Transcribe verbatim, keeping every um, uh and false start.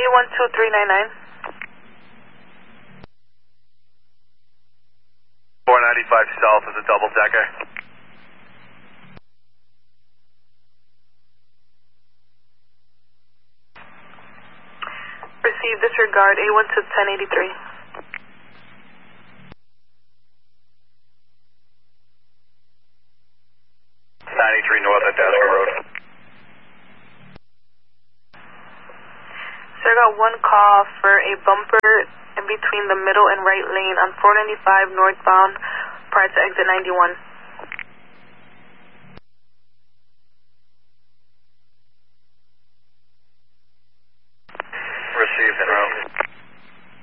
one two three nine nine. four ninety-five South is a double decker. Receive disregard A one two ten eighty-three. ninety-three North Itasca Road. Sir, I got one call for a bumper in between the middle and right lane on four ninety-five northbound prior to exit ninety-one.